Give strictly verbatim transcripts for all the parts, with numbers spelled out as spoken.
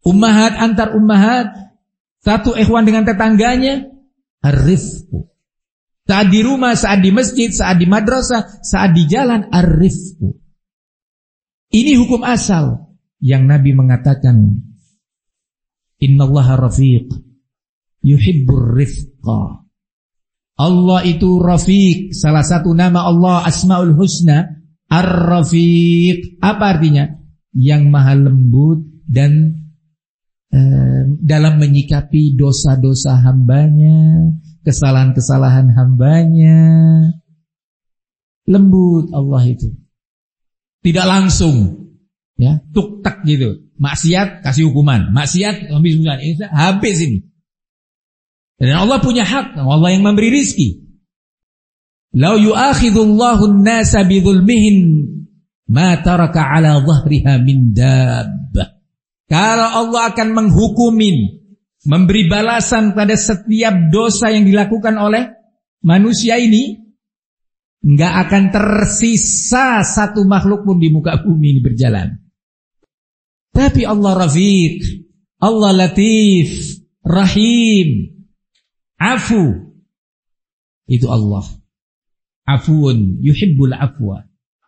Ummahat antar ummahat, satu ikhwan dengan tetangganya, ar-rifqu. Saat di rumah, saat di masjid, saat di madrasah, saat di jalan, ar-rifqu. Ini hukum asal yang Nabi mengatakan, innallaha rafiq yuhibbur rifqa. Allah itu rafiq, salah satu nama Allah Asmaul Husna, ar-rafiq. Apa artinya? Yang maha lembut dan eh, dalam menyikapi dosa-dosa hambanya, kesalahan-kesalahan hambanya. Lembut Allah itu. Tidak langsung, ya, tuk tak gitu. Maksiat kasih hukuman, maksiat habis hukuman. Ini habis ini. Dan Allah punya hak, Allah yang memberi rizki. Lau yu'akhidullahu an-nasa bidzulmihim ma taraka 'ala dhahriha min dabbah. Kalau Allah akan menghukumin, memberi balasan pada setiap dosa yang dilakukan oleh manusia ini, enggak akan tersisa satu makhluk pun di muka bumi ini berjalan. Tapi Allah Rafiq, Allah Latif, Rahim, Afu. Itu Allah. Afuun, yuhibbul afwa.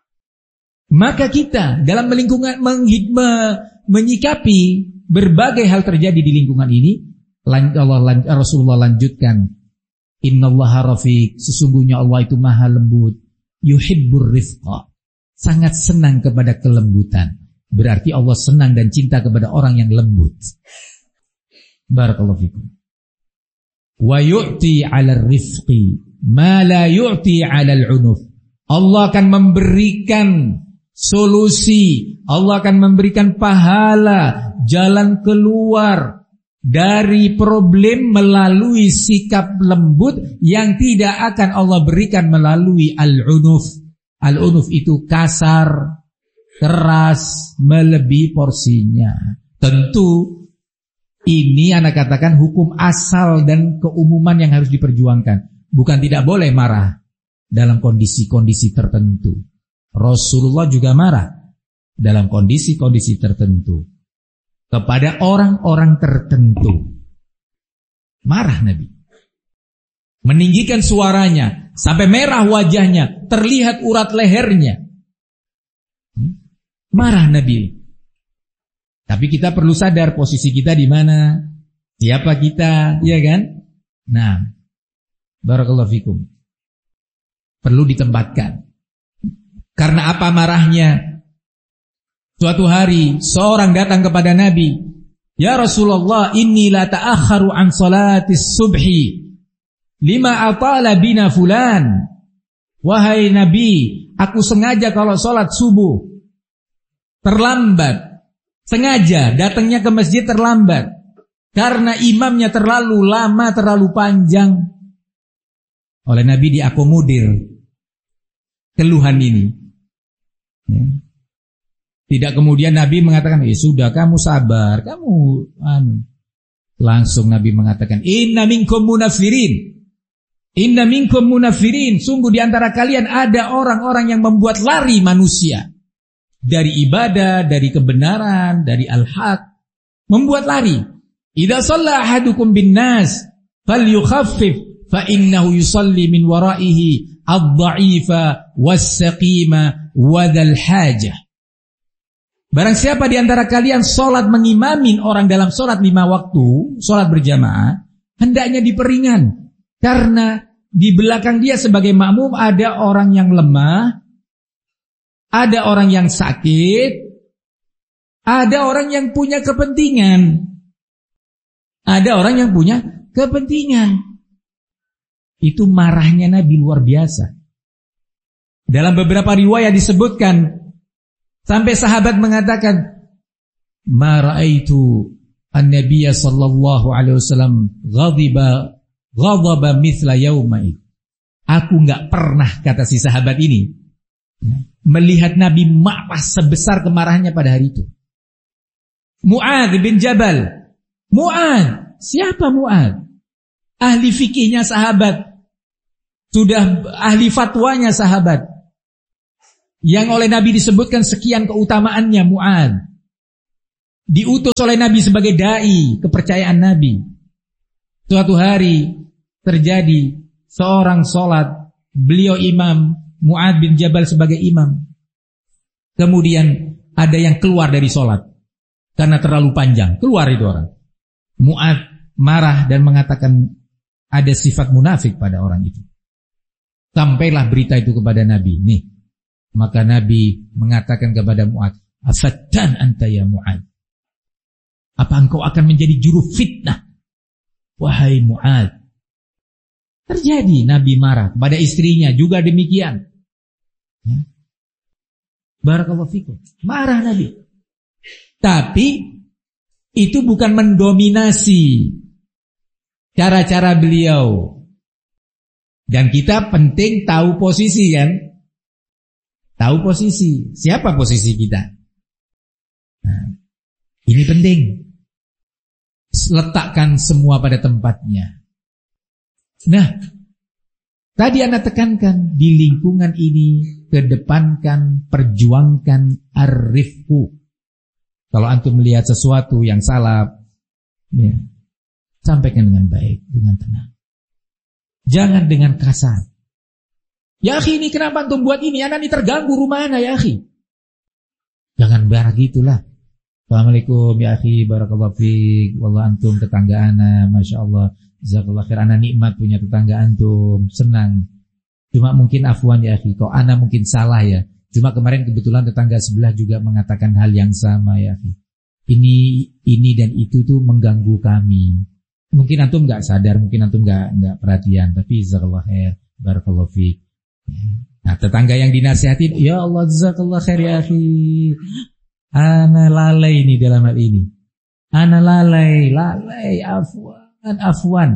Maka kita dalam lingkungan menghidmah, menyikapi berbagai hal terjadi di lingkungan ini, Allah Rasulullah lanjutkan, innallaha rafiq, sesungguhnya Allah itu maha lembut, yuhibbur rifqa, sangat senang kepada kelembutan. Berarti Allah senang dan cinta kepada orang yang lembut. Barakallahu fikum. Wa yu'ti 'alal rifqi ma la yu'ti 'alal 'unuf. Allah akan memberikan solusi, Allah akan memberikan pahala, jalan keluar dari problem melalui sikap lembut yang tidak akan Allah berikan melalui al-unuf. Al-unuf itu kasar, keras, melebihi porsinya. Tentu ini anak katakan hukum asal dan keumuman yang harus diperjuangkan. Bukan tidak boleh marah dalam kondisi-kondisi tertentu. Rasulullah juga marah dalam kondisi-kondisi tertentu. Kepada orang-orang tertentu. Marah Nabi. Meninggikan suaranya sampai merah wajahnya, terlihat urat lehernya. Marah Nabi. Tapi kita perlu sadar posisi kita di mana, siapa kita, ya kan? Nah, barakallahu fikum. Perlu ditempatkan. Karena apa marahnya? Suatu hari seorang datang kepada Nabi, ya Rasulullah, inni la ta'akharu an salatis subhi lima atala bina fulan. Wahai Nabi, aku sengaja kalau salat subuh terlambat, sengaja datangnya ke masjid terlambat karena imamnya terlalu lama, terlalu panjang. Oleh Nabi diakomodir keluhan ini, ya. Tidak kemudian Nabi mengatakan, ya sudah kamu sabar, kamu anu. Langsung Nabi mengatakan, inna minkum munafirin, inna minkum munafirin. Sungguh di antara kalian ada orang-orang yang membuat lari manusia dari ibadah, dari kebenaran, dari al-haq, membuat lari. Idza shalla ahadukum bin nas falyukhaffif fa innahu yusalli min waraihi ad-dha'ifa was-saqima wa dzal hajah. Barang siapa di antara kalian sholat mengimamin orang dalam sholat lima waktu, sholat berjamaah, hendaknya diperingan. Karena di belakang dia sebagai makmum ada orang yang lemah, ada orang yang sakit, ada orang yang punya kepentingan. Ada orang yang punya kepentingan. Itu marahnya Nabi luar biasa. Dalam beberapa riwayat disebutkan, sampai sahabat mengatakan, ma ra'aitu an-nabiyya sallallahu alaihi wasallam ghadiba ghadaba mithla yauma'id. Aku enggak pernah, kata si sahabat ini, melihat Nabi marah sebesar kemarahannya pada hari itu. Mu'adz bin Jabal. Mu'adz, siapa Mu'adz? Ahli fikihnya sahabat, sudah ahli fatwanya sahabat, yang oleh Nabi disebutkan sekian keutamaannya Mu'adz. diutus oleh Nabi sebagai dai, kepercayaan Nabi. Suatu hari terjadi seorang sholat, beliau imam, Mu'adz bin Jabal sebagai imam. Kemudian ada yang keluar dari sholat karena terlalu panjang. Keluar itu orang. Mu'adz marah dan mengatakan ada sifat munafik pada orang itu. Sampailah berita itu kepada Nabi. Nih, maka Nabi mengatakan kepada Mu'adz, "Afattan anta ya Mu'adz? Apa engkau akan menjadi juru fitnah, wahai Mu'adz?" Terjadi, Nabi marah kepada istrinya juga demikian. Ya. Barakallahu fikum. Marah Nabi. Tapi itu bukan mendominasi cara-cara beliau. Dan kita penting tahu posisi kan? Tahu posisi. Siapa posisi kita? Nah, ini penting. Letakkan semua pada tempatnya. Nah, tadi Anda tekankan di lingkungan ini, kedepankan, perjuangkan ar-rifqu. Kalau antum melihat sesuatu yang salah, ya, sampaikan dengan baik, dengan tenang. Jangan dengan kasar. Ya akhi, ini kenapa antum buat ini? Anak ini terganggu rumah anak, ya akhi. Jangan barang gitulah. Assalamualaikum ya akhi, barakallahu fiik. Wallah antum tetangga ana, masya Allah. Jazakallah khair, ana nikmat punya tetangga antum, senang. Cuma mungkin afwan ya akhi, kok ana mungkin salah ya. Cuma kemarin kebetulan tetangga sebelah juga mengatakan hal yang sama ya akhi. Ini ini dan itu tuh mengganggu kami. Mungkin antum enggak sadar, mungkin antum enggak enggak perhatian, tapi jazakallah khair, barakallahu fiik. Nah, tetangga yang dinasihati, ya Allah jazakallah khair ya akhi. Ana lalai ini dalam hal ini. Ana lalai, lalai, afwan, afwan.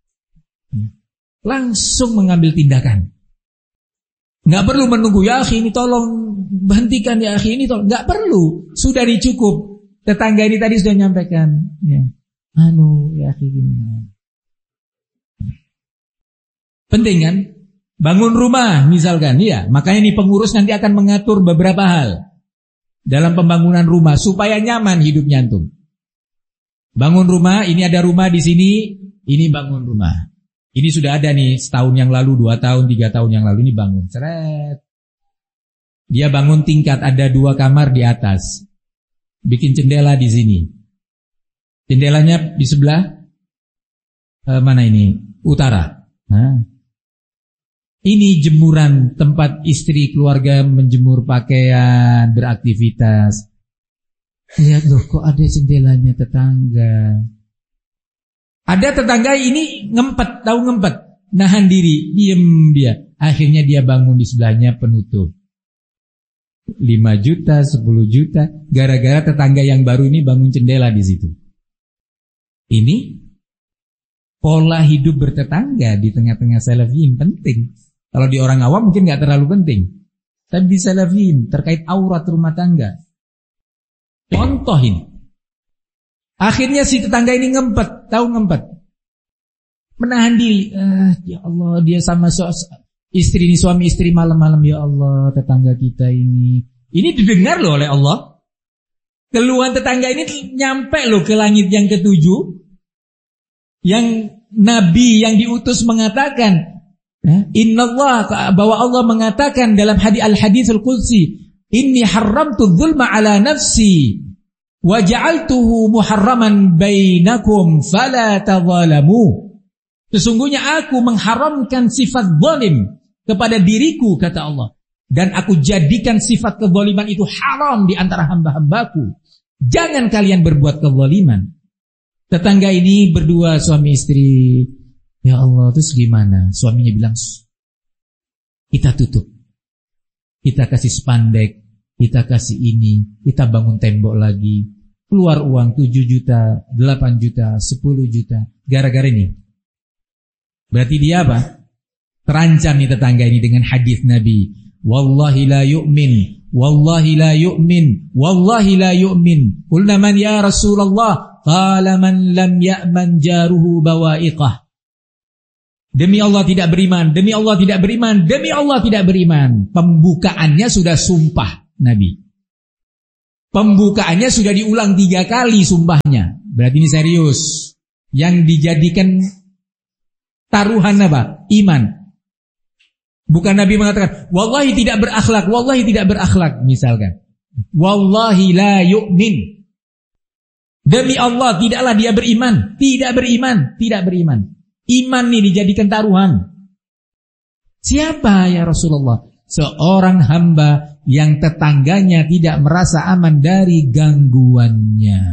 Langsung mengambil tindakan. Enggak perlu menunggu, ya akhi ini tolong hentikan ya akhi ini tolong. Enggak perlu, sudah dicukup. Tetangga ini tadi sudah menyampaikan, ya. Anu ya akhi gini. Penting kan? Bangun rumah misalkan, ya. Makanya ini pengurus nanti akan mengatur beberapa hal dalam pembangunan rumah supaya nyaman hidupnya antum. Bangun rumah, ini ada rumah di sini, ini bangun rumah. Ini sudah ada nih setahun yang lalu, dua tahun, tiga tahun yang lalu ini bangun. Seret. Dia bangun tingkat, ada dua kamar di atas. Bikin jendela di sini. Jendelanya di sebelah eh, mana ini? Utara. Nah. Ini jemuran tempat istri keluarga menjemur pakaian, beraktivitas. Lihat loh, kok ada jendelanya tetangga. Ada tetangga ini ngempet, tahu ngempet, nahan diri, diem dia. Akhirnya dia bangun di sebelahnya penutup. lima juta, sepuluh juta, gara-gara tetangga yang baru ini bangun jendela di situ. Ini pola hidup bertetangga di tengah-tengah salafiyin penting. Kalau di orang awam mungkin gak terlalu penting, tapi di salafiyin terkait aurat rumah tangga. Contoh ini. Akhirnya si tetangga ini ngempet, tahu ngempet, menahan diri. Ah, ya Allah, dia sama so istri ini, suami istri malam-malam, ya Allah, tetangga kita ini. Ini didengar loh oleh Allah. Keluhan tetangga ini nyampe loh ke langit yang ketujuh. Yang Nabi yang diutus mengatakan, Innallah, bahwa Allah mengatakan dalam hadis al-haditsul qudsi, inni haramtu dzulma ala nafsi wa ja'altuhu muharraman bainakum fala tadzalamu. Sesungguhnya aku mengharamkan sifat zalim kepada diriku, kata Allah, dan aku jadikan sifat kezaliman itu haram di antara hamba-hambaku. Jangan kalian berbuat kezaliman. Tetangga ini berdua suami istri. Ya Allah, terus gimana? Suaminya bilang, kita tutup, kita kasih spandek, kita kasih ini, kita bangun tembok lagi. Keluar uang tujuh juta, delapan juta, sepuluh juta. Gara-gara ini. Berarti dia apa? Terancam nih tetangga ini dengan hadis Nabi. Wallahi la yu'min, wallahi la yu'min, wallahi la yu'min. Qulna man ya Rasulullah? Qala man lam ya'man jaruhu bawa'iqah. Demi Allah tidak beriman, demi Allah tidak beriman, demi Allah tidak beriman. Pembukaannya sudah sumpah Nabi. Pembukaannya sudah diulang tiga kali sumpahnya. Berarti ini serius. Yang dijadikan taruhan apa? Iman. Bukan Nabi mengatakan, wallahi tidak berakhlak, wallahi tidak berakhlak, misalkan. Wallahi la yu'min. Demi Allah, tidaklah dia beriman. Tidak beriman, tidak beriman. Iman ini dijadikan taruhan. Siapa ya Rasulullah? Seorang hamba yang tetangganya tidak merasa aman dari gangguannya.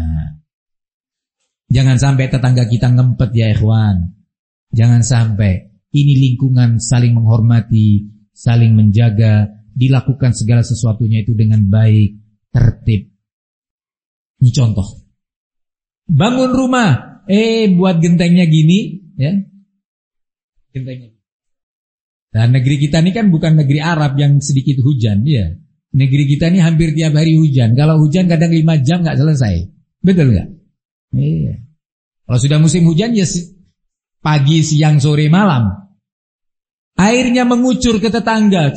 Jangan sampai tetangga kita ngempet ya ikhwan. Jangan sampai. Ini lingkungan saling menghormati, saling menjaga, dilakukan segala sesuatunya itu dengan baik, tertib. Ini contoh. Bangun rumah, eh buat gentengnya gini, ya. Gentengnya. Dan negeri kita ini kan bukan negeri Arab yang sedikit hujan, ya. Negeri kita ini hampir tiap hari hujan. Kalau hujan kadang lima jam nggak selesai. Betul nggak? Iya. Kalau sudah musim hujan ya pagi, siang, sore, malam. Airnya mengucur ke tetangga.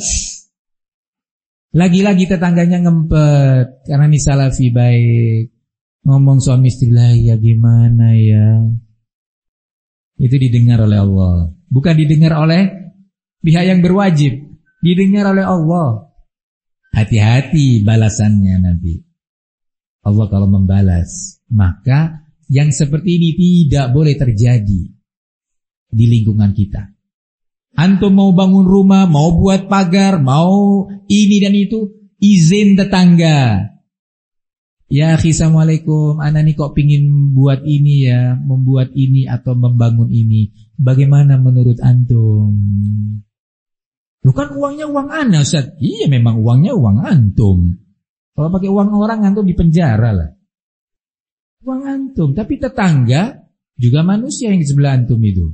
Lagi-lagi tetangganya ngempet. Karena ini salafi baik. Ngomong suami istri lah ya gimana ya. Itu didengar oleh Allah. Bukan didengar oleh pihak yang berwajib. Didengar oleh Allah. Hati-hati balasannya nanti. Allah kalau membalas. Maka yang seperti ini tidak boleh terjadi di lingkungan kita. Antum mau bangun rumah, mau buat pagar, mau ini dan itu, izin tetangga. Ya akhi, assalamualaikum, ana nih kok pingin buat ini ya, membuat ini atau membangun ini. Bagaimana menurut antum? Lu kan uangnya uang ana, Ustaz. Iya memang uangnya uang antum. Kalau pakai uang orang antum di penjara lah. Uang antum, tapi tetangga juga manusia yang di sebelah antum itu.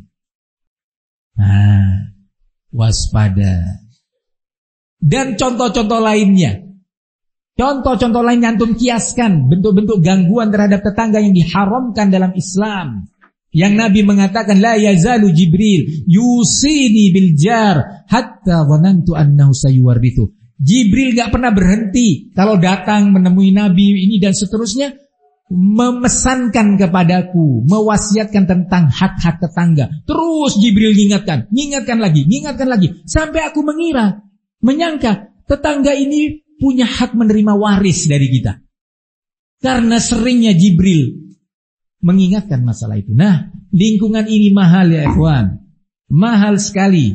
Nah, waspada. Dan contoh-contoh lainnya. Contoh-contoh lainnya antum kiaskan bentuk-bentuk gangguan terhadap tetangga yang diharamkan dalam Islam. Yang Nabi mengatakan la yazalu Jibril yusini bil jar hatta dhanantu annahu sayuwarithu. Jibril enggak pernah berhenti kalau datang menemui Nabi ini dan seterusnya, memesankan kepadaku, mewasiatkan tentang hak-hak tetangga. Terus Jibril mengingatkan, mengingatkan lagi, mengingatkan lagi, sampai aku mengira, menyangka tetangga ini punya hak menerima waris dari kita. Karena seringnya Jibril mengingatkan masalah itu. Nah, lingkungan ini mahal ya ikhwan, mahal sekali.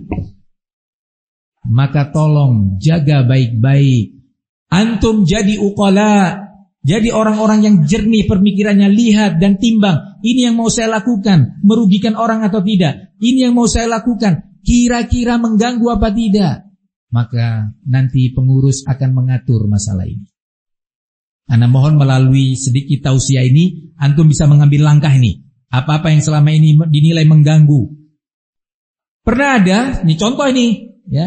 Maka tolong jaga baik-baik. Antum jadi uqala. Jadi orang-orang yang jernih pemikirannya, lihat dan timbang. Ini yang mau saya lakukan, merugikan orang atau tidak. Ini yang mau saya lakukan, kira-kira mengganggu apa tidak. Maka nanti pengurus akan mengatur masalah ini. Ana mohon melalui sedikit tausiah ini, antum bisa mengambil langkah ini. Apa-apa yang selama ini dinilai mengganggu. Pernah ada, ini contoh ini, ya,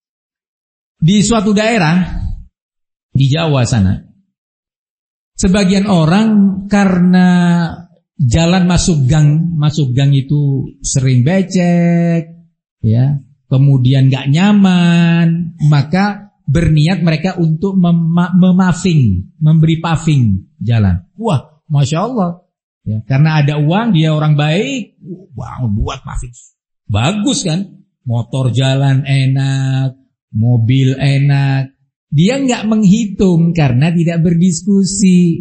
di suatu daerah, di Jawa sana. Sebagian orang karena jalan masuk gang, masuk gang itu sering becek, ya, kemudian gak nyaman, maka berniat mereka untuk mem- memaving, memberi paving jalan. Wah, masya Allah, ya, karena ada uang, dia orang baik, wah, buat paving, bagus kan, motor jalan enak, mobil enak. Dia enggak menghitung karena tidak berdiskusi.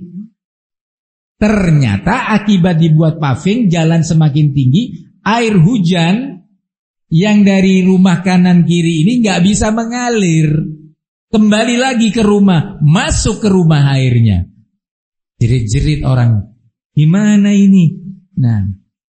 Ternyata akibat dibuat paving, jalan semakin tinggi, air hujan yang dari rumah kanan kiri ini enggak bisa mengalir. Kembali lagi ke rumah, masuk ke rumah airnya. Jerit-jerit orang, gimana ini? Nah,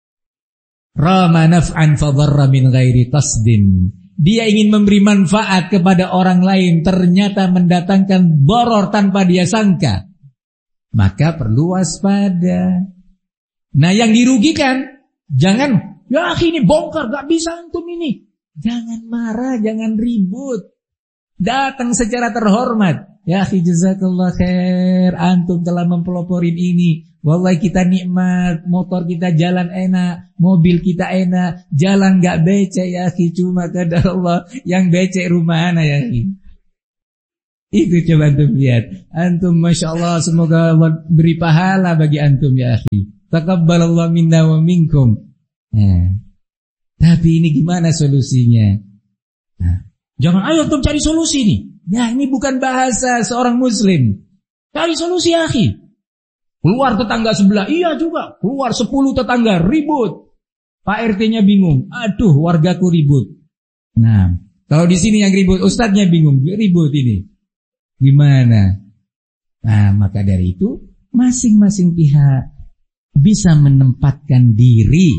rama naf'an fadharra min ghairi tasdin. Dia ingin memberi manfaat kepada orang lain, ternyata mendatangkan boror tanpa dia sangka. Maka perlu waspada. Nah, yang dirugikan, jangan, ya akhi ini bongkar, gak bisa antum ini. Jangan marah, jangan ribut. Datang secara terhormat. Ya akhi jazakallah khair, antum telah mempeloporin ini. Wallahi kita nikmat, motor kita jalan enak, mobil kita enak, jalan gak becek ya akhi, cuma kadar Allah yang becek rumah ana ya akhi. Itu coba antum lihat. Antum Masya Allah, semoga Allah beri pahala bagi antum ya akhi. Taqabbalallahu minna wa minkum. Nah, tapi ini gimana solusinya? Nah, jangan ayo antum cari solusi nih. Nah, ini bukan bahasa seorang muslim. Cari solusi ya akhi. Keluar tetangga sebelah, iya juga. Keluar sepuluh tetangga, ribut. Pak R T-nya bingung. Aduh, wargaku ribut. Nah, kalau di sini yang ribut, ustadznya bingung, ribut ini. Gimana? Nah, maka dari itu, masing-masing pihak bisa menempatkan diri.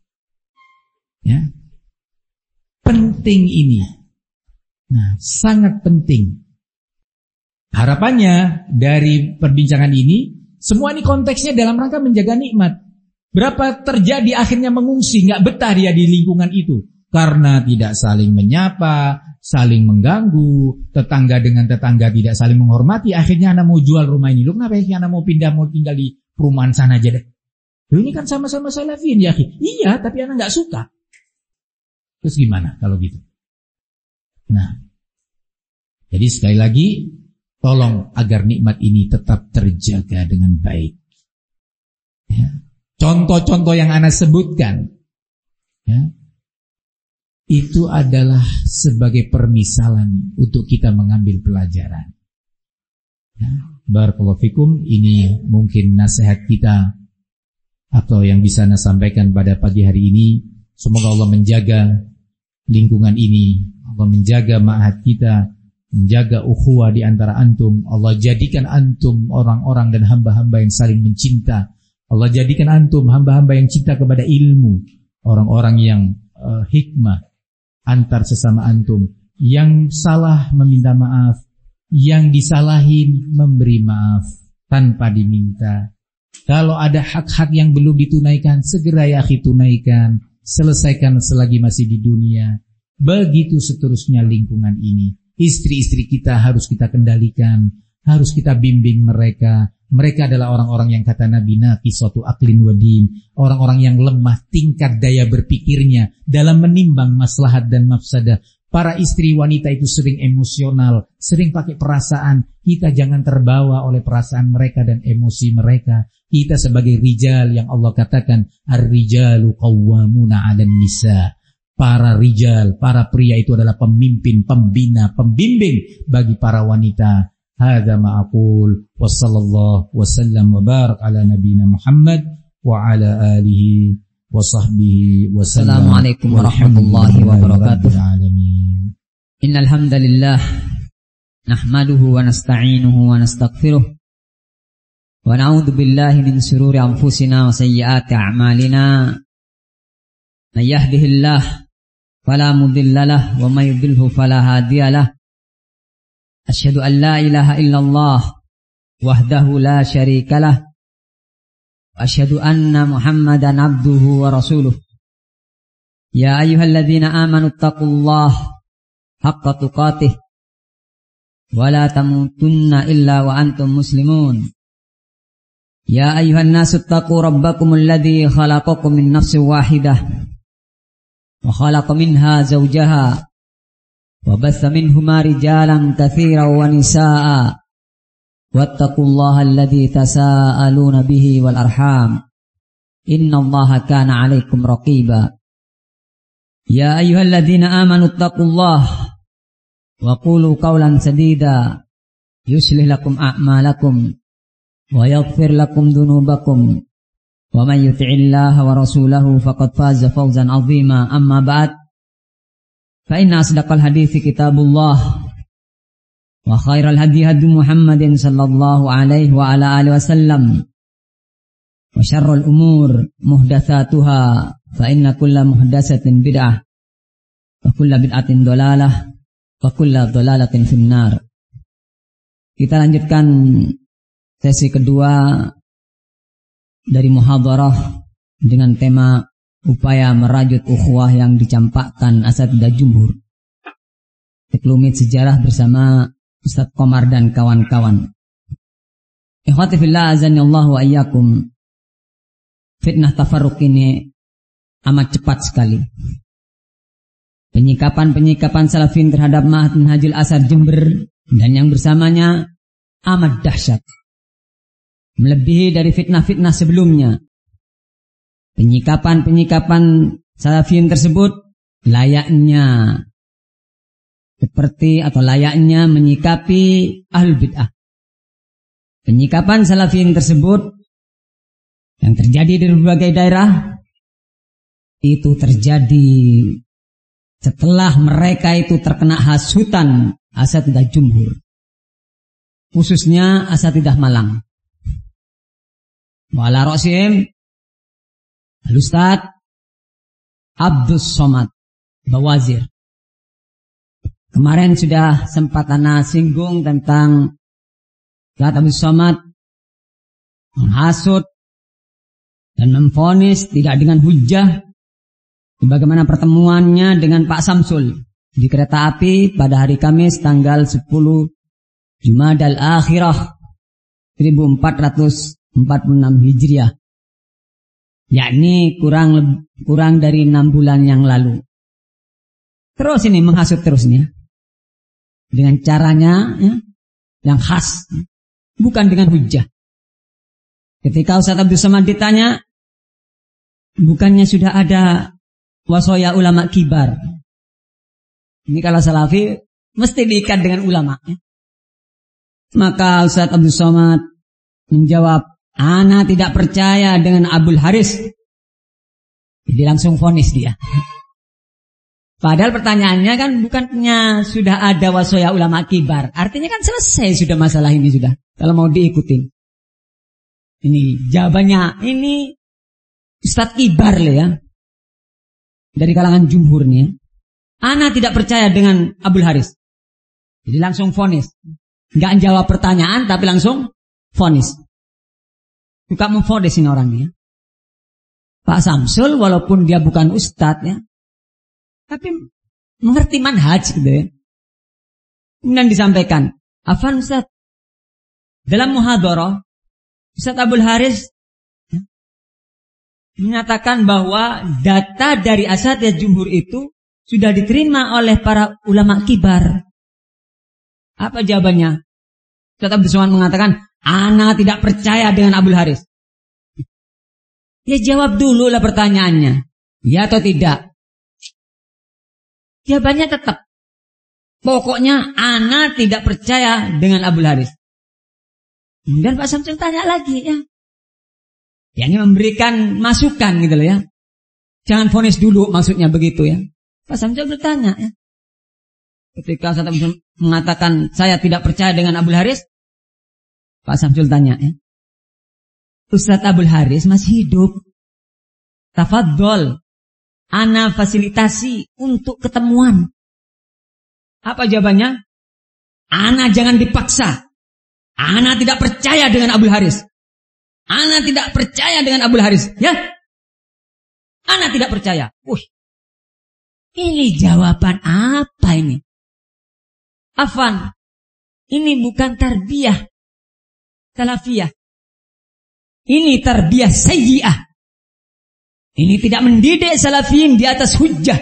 Ya. Penting ini. Nah, sangat penting. Harapannya dari perbincangan ini, semua ini konteksnya dalam rangka menjaga nikmat. Berapa terjadi akhirnya mengungsi, nggak betah dia di lingkungan itu. Karena tidak saling menyapa, saling mengganggu, tetangga dengan tetangga tidak saling menghormati. Akhirnya anak mau jual rumah ini. Loh, kenapa ya anak mau pindah, mau tinggal di perumahan sana aja deh. Loh, ini kan sama-sama salafin ya. Iya, tapi anak nggak suka. Terus gimana kalau gitu? Nah, jadi sekali lagi, tolong agar nikmat ini tetap terjaga dengan baik. Ya. Contoh-contoh yang Ana sebutkan, ya, itu adalah sebagai permisalan untuk kita mengambil pelajaran. Ya. Barakallahu fikum, ini mungkin nasihat kita atau yang bisa Ana sampaikan pada pagi hari ini. Semoga Allah menjaga lingkungan ini, Allah menjaga ma'had kita, menjaga ukhuwah di antara antum. Allah jadikan antum orang-orang dan hamba-hamba yang saling mencinta. Allah jadikan antum hamba-hamba yang cinta kepada ilmu, orang-orang yang uh, hikmah antar sesama antum, yang salah meminta maaf, yang disalahin memberi maaf tanpa diminta. Kalau ada hak-hak yang belum ditunaikan, segera ya akhi tunaikan, selesaikan selagi masih di dunia. Begitu seterusnya lingkungan ini. Istri-istri kita harus kita kendalikan, harus kita bimbing mereka. Mereka adalah orang-orang yang kata Nabi Naqis suatu aklin wadim, orang-orang yang lemah tingkat daya berpikirnya dalam menimbang maslahat dan mafsadah. Para istri wanita itu sering emosional, sering pakai perasaan. Kita jangan terbawa oleh perasaan mereka dan emosi mereka. Kita sebagai rijal yang Allah katakan ar-rijalu qawwamuna 'alan nisa. Para rijal, para pria itu adalah pemimpin, pembina, pembimbing bagi para wanita. Hadza ma aqul wa sallallahu wa sallam wa barak ala nabiyyina Muhammad wa ala alihi wa sahbihi wa sallam. Assalamualaikum warahmatullahi wabarakatuh. Innal hamdalillah nahmaduhu wa nasta'inuhu wa nastaghfiruh wa na'udzu billahi min shururi anfusina wa sayyiati a'malina. May yahdihillahu fala mudilla lahu wa may yudlilhu fala hadiya lahu. Asyhadu an la ilaha illallah wahdahu la syarika lah. Asyhadu anna Muhammadan abduhu wa rasuluh. Ya ayyuhalladzina amanu taqullaha haqqa tuqatih wa la tamutunna illa wa antum muslimun. Ya ayyuhan nasu taqu rabbakumul ladzi khalaqakum min nafsin wahidah wa khalaqa minha zawjaha wa batha minhuma rijalan katsiran wa nisaa wattaqullaha alladzi tasaaluna bihi wal arham innallaha kana 'alaikum raqiba. Ya ayyuhalladzina amanu taqullaha wa qulu qawlan sadida yuslih lakum a'malakum wa yaghfir lakum dhunubakum wa may yuti'illaha wa rasulahu faqad faza fawzan 'azima. Amma ba'd, fa inna asdaqal hadithi kitabullah wa khairal hadi hadi Muhammadin sallallahu alaihi wa ala alihi wasallam wa syarrul umur muhdatsatuha fa inna kulla muhdatsatin bid'ah wa kulla bid'atin dhalalah wa kulla dhalalatin finnar. Kita lanjutkan sesi kedua dari muhadharah dengan tema upaya merajut ukhuwah yang dicampakkan Asatidzah Jumhur. Sekelumit sejarah bersama Ustaz Komar dan kawan-kawan. Ikhwati fillah azanillahu wa iyyakum. Fitnah tafarruq ini amat cepat sekali. Penyikapan-penyikapan salafin terhadap Ma'had Minhajul Asar Jember Dan yang bersamanya amat dahsyat, melebihi dari fitnah-fitnah sebelumnya. Penyikapan-penyikapan salafiyun tersebut layaknya seperti atau layaknya menyikapi ahlul bid'ah. Penyikapan salafiyun tersebut yang terjadi di berbagai daerah itu terjadi setelah mereka itu terkena hasutan asatidzah jumhur, khususnya asatidzah Malang. Wa ala ra'sihim Al-Ustaz Abdus Somad Bawazir. Kemarin sudah sempat ana singgung tentang Ustaz Abdus Somad menghasut dan memvonis tidak dengan hujjah, bagaimana pertemuannya dengan Pak Samsul di kereta api pada hari Kamis tanggal sepuluh Jumadal Akhirah seribu empat ratus empat puluh enam Hijriah, yakni kurang kurang dari enam bulan yang lalu. Terus ini menghasut terusnya dengan caranya ya, yang khas, bukan dengan hujjah. Ketika Ustaz Abdul Somad ditanya, bukannya sudah ada wasoya ulama kibar? Ini kalau salafi mesti diikat dengan ulama. Ya. Maka Ustaz Abdul Somad menjawab, ana tidak percaya dengan Abdul Haris. Jadi langsung vonis dia. Padahal pertanyaannya kan bukannya sudah ada wasoya ulama kibar. Artinya kan selesai sudah masalah ini sudah. Kalau mau diikutin. Ini jawabannya, ini Ustaz kibar loh ya. Dari kalangan jumhur nih. Ana tidak percaya dengan Abdul Haris. Jadi langsung vonis. Enggak jawab pertanyaan tapi langsung vonis. Suka memvonis ini orangnya. Pak Samsul walaupun dia bukan ustadz ya, tapi mengerti manhaj gitu ya. Kemudian disampaikan, Afan Ustaz, dalam muhadharah Ustaz Abdul Haris ya, menyatakan bahwa data dari asatidz jumhur itu sudah diterima oleh para ulama kibar. Apa jawabannya? Ustaz Abdul Somad mengatakan, ana tidak percaya dengan Abdul Haris. Ya jawab dulu lah pertanyaannya. Ya atau tidak? Jawabannya tetap. Pokoknya ana tidak percaya dengan Abdul Haris. Kemudian Pak Samsul tanya lagi ya. Ya ini memberikan masukan gitu loh ya. Jangan vonis dulu maksudnya begitu ya. Pak Samsul bertanya ya. Ketika Ustaz Abdul mengatakan saya tidak percaya dengan Abdul Haris, Pak Samsul tanya ya. Ustaz Abdul Haris masih hidup. Tafadhol, ana fasilitasi untuk ketemuan. Apa jawabannya? Ana jangan dipaksa. Ana tidak percaya dengan Abdul Haris. Ana tidak percaya dengan Abdul Haris. Ya? Ana tidak percaya. Wih. Ini jawaban apa ini? Afan, ini bukan tarbiyah salafiyah. Ini tarbiyah sayyi'ah. Ini tidak mendidik salafiyin di atas hujjah.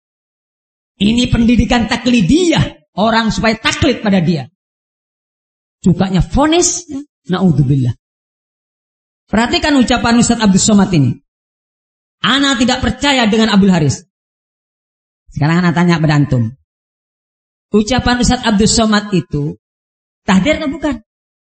Ini pendidikan taklidiyah. Orang supaya taklid pada dia. Sukanya vonis. Na'udzubillah. Perhatikan ucapan Ustaz Abdul Somad ini. Ana tidak percaya dengan Abdul Haris. Sekarang ana tanya pada antum. Ucapan Ustaz Abdul Somad itu tahdir atau bukan?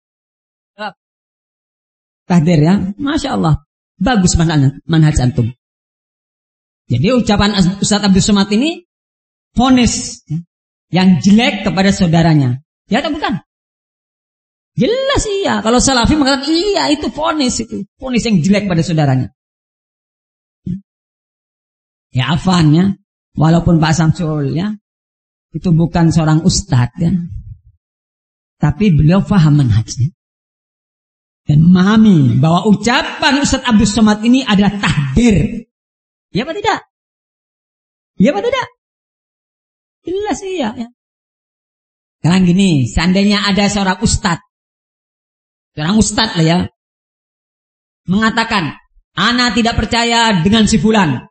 Tahdir ya, Masya Allah. Bagus manhaj antum. Jadi ucapan Ustaz Abdul Somad ini vonis yang jelek kepada saudaranya. Ya atau bukan? Jelas iya. Kalau salafi mengatakan iya itu vonis itu. Vonis yang jelek pada saudaranya. Ya afan ya. Walaupun Pak Samsul ya. Itu bukan seorang ustadz ya. Tapi beliau faham manhajnya. Dan memahami bahwa ucapan Ustaz Abdul Somad ini adalah tahdir. Ya apa tidak? Ya apa tidak? Jelas iya ya. Sekarang gini, seandainya ada seorang ustadz. Seorang ustadz lah ya. Mengatakan, ana tidak percaya dengan si fulan.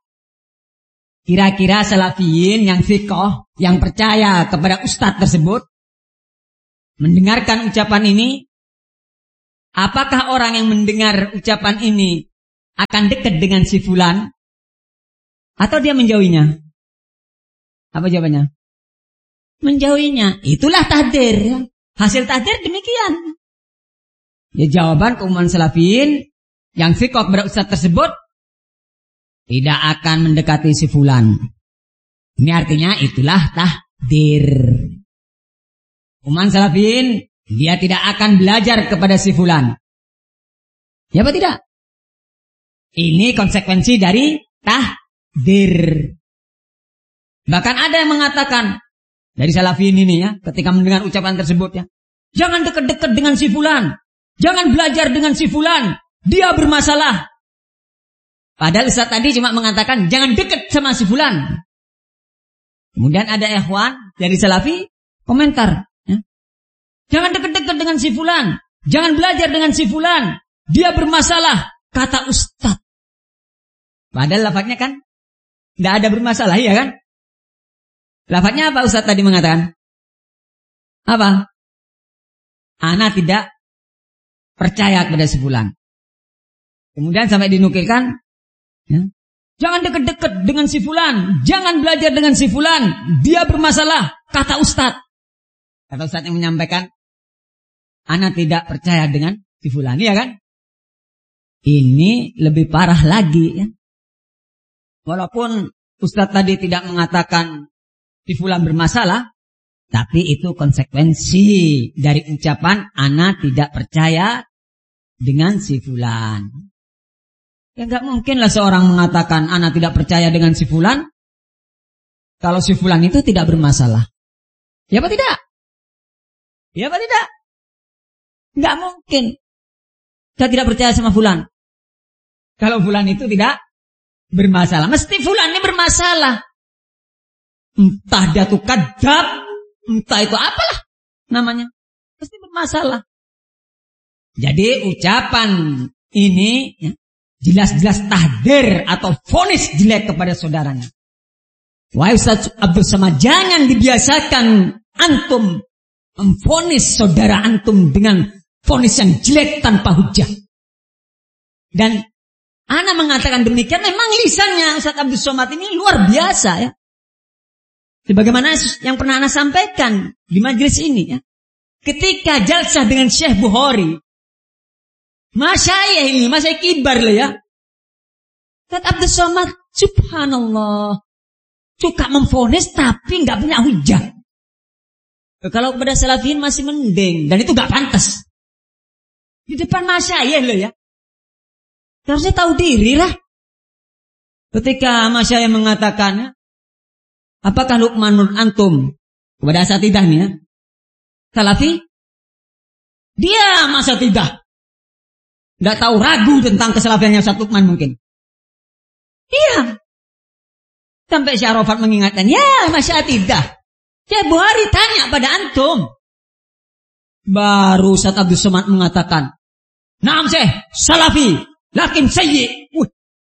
Kira-kira salafiyin yang fiqh, yang percaya kepada ustadz tersebut, mendengarkan ucapan ini, apakah orang yang mendengar ucapan ini akan dekat dengan si fulan atau dia menjauhinya? Apa jawabannya? Menjauhinya. Itulah tahdir. Hasil tahdir demikian. Ya, jawaban keumuman salafiyin yang fiqh kepada ustaz tersebut tidak akan mendekati si fulan. Ini artinya itulah tahdir. Keumuman salafiyin dia tidak akan belajar kepada si fulan. Ya apa tidak? Ini konsekuensi dari tahdir. Bahkan ada yang mengatakan dari salafiyin ini ya, ketika mendengar ucapan tersebut ya, jangan dekat-dekat dengan si fulan, jangan belajar dengan si fulan, dia bermasalah. Padahal Ustaz tadi cuma mengatakan jangan dekat sama si fulan. Kemudian ada ikhwan dari salafi komentar, ya, jangan dekat-dekat dengan si fulan, jangan belajar dengan si fulan, dia bermasalah, kata Ustaz. Padahal lafadznya kan tidak ada bermasalah, ya kan? Lafadznya apa Ustaz tadi mengatakan? Apa? Ana tidak percaya kepada si fulan. Kemudian sampai dinukilkan, ya, jangan dekat-dekat dengan si fulan, jangan belajar dengan si fulan, dia bermasalah, kata Ustaz. Kata Ustaz yang menyampaikan, ana tidak percaya dengan si fulan, ya kan? Ini lebih parah lagi, ya. Walaupun Ustaz tadi tidak mengatakan si fulan bermasalah, tapi itu konsekuensi dari ucapan ana tidak percaya dengan si fulan. Ya enggak mungkinlah seorang mengatakan ana tidak percaya dengan si fulan kalau si fulan itu tidak bermasalah. Ya apa tidak? Ya apa tidak? Enggak mungkin. Saya tidak percaya sama fulan kalau fulan itu tidak bermasalah. Mesti fulan ini bermasalah. Entah dia tuh kadzab, entah itu apalah namanya, pasti bermasalah. Jadi ucapan ini ya, jelas-jelas tahdir atau vonis jelek kepada saudaranya. Wahai Ustaz Abdul Samad, jangan dibiasakan antum memvonis saudara antum dengan vonis yang jelek tanpa hujah. Dan ana mengatakan demikian, memang lisannya Ustaz Abdul Samad ini luar biasa ya. Sebagaimana yang pernah ana sampaikan di majelis ini ya. Ketika jalsah dengan Syekh Bukhari, masyayikh ini, masyayikh kibar lah ya. Ustaz Abdul Somad, subhanallah, suka memvonis tapi nggak punya hujah. Kalau kepada salafiyin masih mending, dan itu nggak pantas. Di depan masyayikh lah ya. Harusnya tahu diri lah. Ketika masyayikh mengatakan, apakah Luqman menurut antum kepada asatidah nih ya, salafi? Dia masa tidak, tidak tahu, ragu tentang kesalafiannya Ustaz Luqman mungkin. Iya. Sampai Syekh Arafat mengingatkan, ya masa tidak. Syekh Bukhari tanya pada antum. Baru Ustaz Abdul Somad mengatakan, naam Syekh, salafi, lakin sayyi. Wih.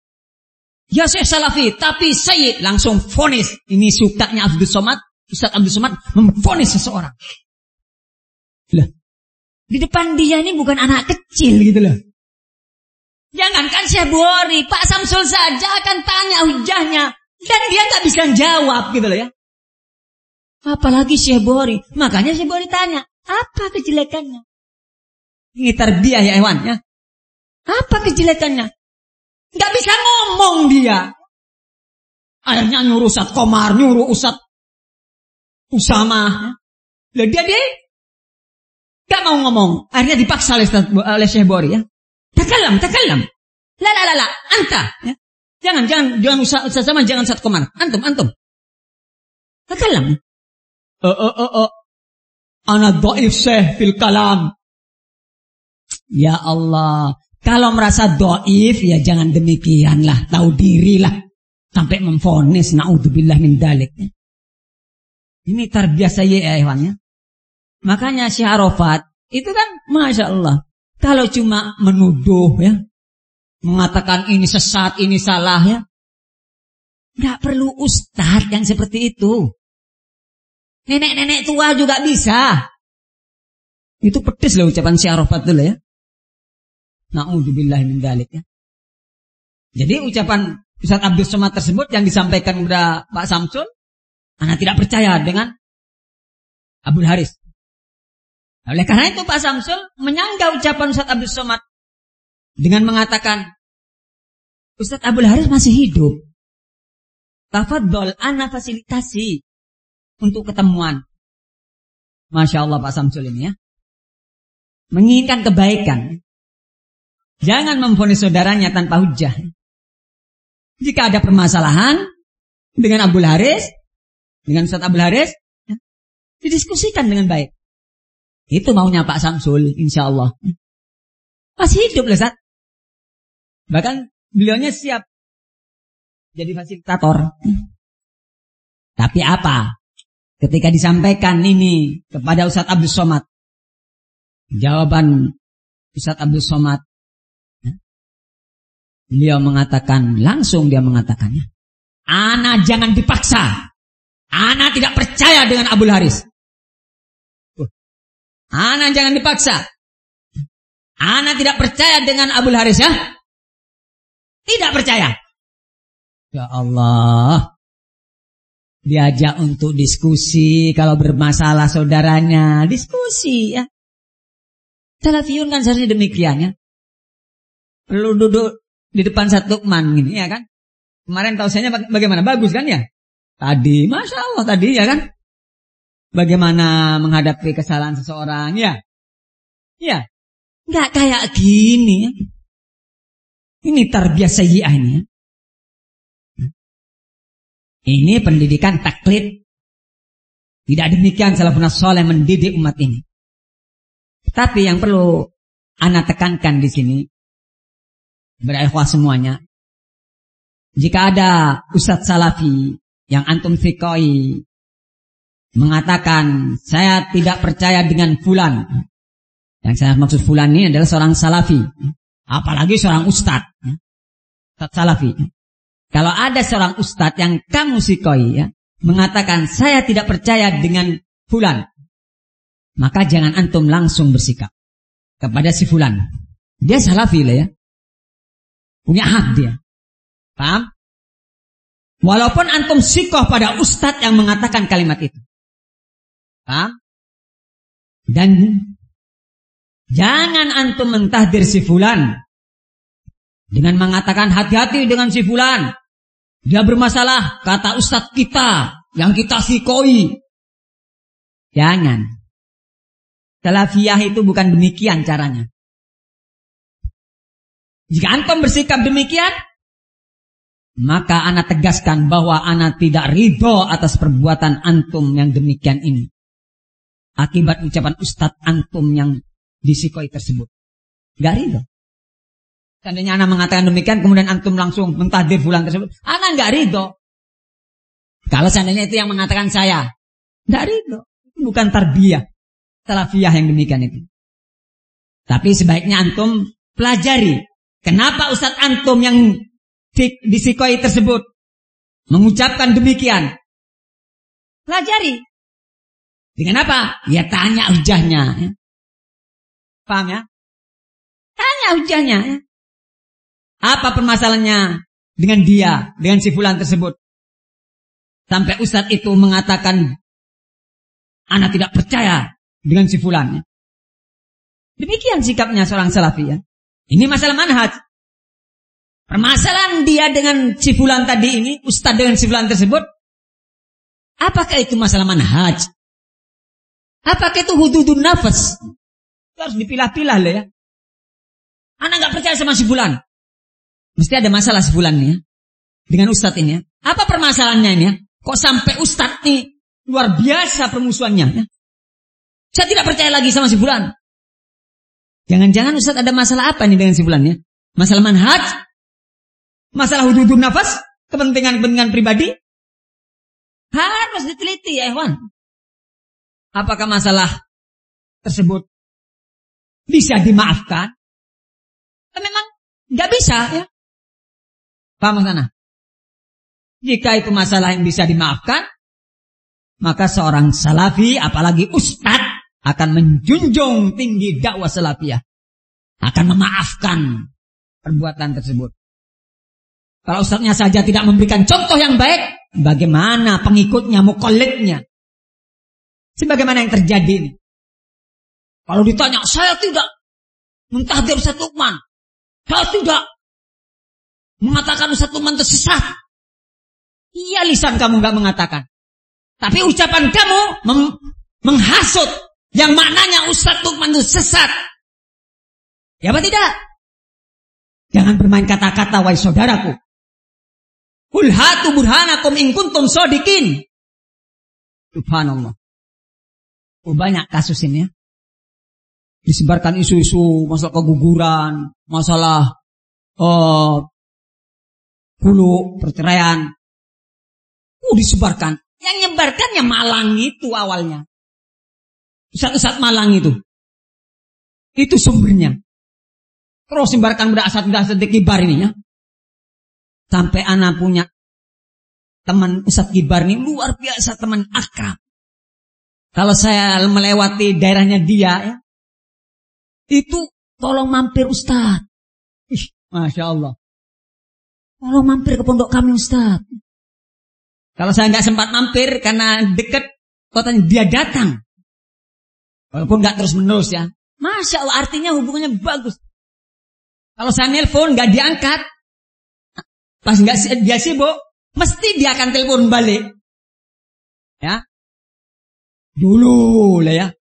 Ya Syekh salafi, tapi Sayyid langsung vonis. Ini sukanya Abdul Somad, Ustaz Abdul Somad memvonis seseorang. Lah, di depan dia ini bukan anak kecil gitu loh. Jangankan Syekh Bukhari, Pak Samsul saja akan tanya hujahnya dan dia nggak bisa jawab gitu loh ya. Apalagi Syekh Bukhari. Makanya Syekh Bukhari tanya, apa kejelekannya? Ini tarbiyah ya Iwan ya. Apa kejelekannya? Gak bisa ngomong dia. Akhirnya nyuruh Ustaz Komar, nyuruh Ustaz Usama. Lah dia dia gak mau ngomong. Akhirnya dipaksa oleh, oleh Syekh Bukhari ya. Takalam, takalam. La la la la, anta. Ya. Jangan, jangan, jangan Ustaz Usama, jangan Ustaz Komar. Antum, antum. Takalam. Eh, eh, eh, eh. Ana dhaif Syekh fil kalam. Ya Allah. Kalau merasa doif, ya jangan demikianlah. Tahu dirilah. Sampai memvonis. Na'udzubillah min dalik. Ini terbiasa ya hewannya. Makanya Syekh Arafat. Itu kan Masya Allah. Kalau cuma menuduh ya. Mengatakan ini sesat, ini salah ya. Nggak perlu ustadz yang seperti itu. Nenek-nenek tua juga bisa. Itu pedes loh ucapan si Arafat dulu ya. Na'udzubillahi min dzalik ya. Jadi ucapan Ustaz Abdus Somad tersebut yang disampaikan kepada Pak Samsul, ana tidak percaya dengan Abdul Haris. Oleh karena itu Pak Samsul menyanggah ucapan Ustaz Abdus Somad dengan mengatakan, Ustaz Abdul Haris masih hidup. Tafadhol, ana fasilitasi untuk ketemuan. Masya Allah Pak Samsul ini ya. Menginginkan kebaikan. Jangan memvonis saudaranya tanpa hujah. Jika ada permasalahan dengan Abdul Haris, dengan Ustaz Abdul Haris, ya, didiskusikan dengan baik. Itu maunya Pak Samsul, insya Allah. Masih hidup loh, Ustaz. Bahkan beliaunya siap jadi fasilitator. Tapi apa? Ketika disampaikan ini kepada Ustaz Abdus Somad, jawaban Ustaz Abdus Somad, beliau mengatakan, langsung dia mengatakannya, ana jangan dipaksa. Ana tidak percaya dengan Abdul Haris. Ana jangan dipaksa. Ana tidak percaya dengan Abdul Haris ya. Tidak percaya. Ya Allah. Diajak untuk diskusi. Kalau bermasalah saudaranya, diskusi ya. Salafiyun kan seharusnya demikian ya. Perlu duduk di depan satu man gini ya kan. Kemarin tausiahnya bagaimana? Bagus kan ya? Tadi, Masya Allah tadi ya kan. Bagaimana menghadapi kesalahan seseorang ya. Ya. Nggak kayak gini ya. Ini tarbiyah sayyi'ah ini ya. Ini pendidikan taklid. Tidak demikian salafun saleh mendidik umat ini. Tapi yang perlu ana tekankan di sini, berikhwah semuanya, jika ada ustadz salafi yang antum fikoi mengatakan saya tidak percaya dengan fulan, yang saya maksud fulan ini adalah seorang salafi, apalagi seorang ustadz, ustadz salafi. Kalau ada seorang ustadz yang kamu fikoi ya, mengatakan saya tidak percaya dengan fulan, maka jangan antum langsung bersikap kepada si fulan. Dia salafi lah ya. Punya hak dia. Paham? Walaupun antum sikoh pada ustadz yang mengatakan kalimat itu. Paham? Dan jangan antum mentahdir si fulan dengan mengatakan hati-hati dengan si fulan. Dia bermasalah, kata ustadz kita yang kita sikoi. Jangan. Salafiyah itu bukan demikian caranya. Jika antum bersikap demikian, maka ana tegaskan bahwa ana tidak ridho atas perbuatan antum yang demikian ini. Akibat ucapan ustadz antum yang disikoi tersebut. Gak ridho. Seandainya ana mengatakan demikian, kemudian antum langsung mentahdir fulan tersebut, ana gak ridho. Kalau seandainya itu yang mengatakan saya, gak ridho. Bukan tarbiyah salafiyah yang demikian itu. Tapi sebaiknya antum pelajari. Kenapa ustadz antum yang disikoi tersebut mengucapkan demikian? Pelajari. Dengan apa? Ya tanya hujahnya. Paham ya? Tanya hujahnya. Apa permasalahannya dengan dia, dengan si fulan tersebut? Sampai ustadz itu mengatakan, ana tidak percaya dengan si fulan. Demikian sikapnya seorang salafi ya. Ini masalah manhaj. Permasalahan dia dengan si fulan tadi ini, ustaz dengan si fulan tersebut, apakah itu masalah manhaj? Apakah itu hududun nafas? Harus dipilah-pilah lah ya. Anak gak percaya sama si fulan. Mesti ada masalah si fulan nih ya. Dengan ustaz ini ya. Apa permasalahannya ini ya? Kok sampai ustaz nih luar biasa permusuhannya ya? Saya tidak percaya lagi sama si fulan. Jangan-jangan ustaz ada masalah apa nih dengan si fulan ya? Masalah manhaj? Masalah hududun nafas? Kepentingan-kepentingan pribadi? Harus diteliti ya ikhwan. Apakah masalah tersebut bisa dimaafkan? Memang gak bisa ya. Paham sana? Jika itu masalah yang bisa dimaafkan, maka seorang salafi, apalagi ustadz, akan menjunjung tinggi dakwah salafiyah, akan memaafkan perbuatan tersebut. Kalau ustadznya saja tidak memberikan contoh yang baik, bagaimana pengikutnya, muqallidnya? Sebagaimana yang terjadi ini. Kalau ditanya, saya tidak mentahdir Ustaz Lukman, saya tidak mengatakan Ustaz Lukman tersesat. Iya, lisan kamu enggak mengatakan. Tapi ucapan kamu mem- menghasut yang maknanya Ustaz Lukman itu sesat. Ya apa tidak? Jangan bermain kata-kata, wahai saudaraku. Qul hatu burhanakum in kuntum shodiqin. Subhanallah. Oh, banyak kasus ini ya. Disebarkan isu-isu masalah keguguran, masalah uh, bulu perceraian. Oh, disebarkan. Yang nyebarkannya Malang itu awalnya. Ustaz-ustaz Malang itu. Itu sumbernya. Terus sebarkan berasat-berasat di kibar ini ya. Sampai anak punya teman Ustaz Kibar ini luar biasa, teman akrab. Kalau saya melewati daerahnya dia ya, itu tolong mampir Ustaz. Ih, Masya Allah. Tolong mampir ke pondok kami Ustaz. Kalau saya nggak sempat mampir karena dekat kotanya, dia datang. Walaupun nggak terus menerus ya. Masya Allah, artinya hubungannya bagus. Kalau saya nelpon nggak diangkat, pas nggak dia sibuk, mesti dia akan telepon balik. Ya, dulu lah ya.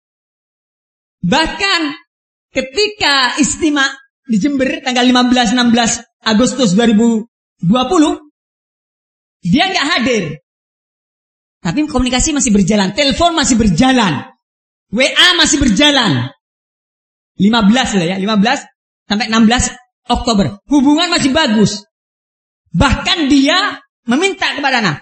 Bahkan ketika istimewa di Jember tanggal lima belas enam belas Agustus dua ribu dua puluh, dia nggak hadir. Tapi komunikasi masih berjalan, telepon masih berjalan, W A masih berjalan. lima belas lah ya, lima belas sampai enam belas Oktober. Hubungan masih bagus. Bahkan dia meminta kepada anak,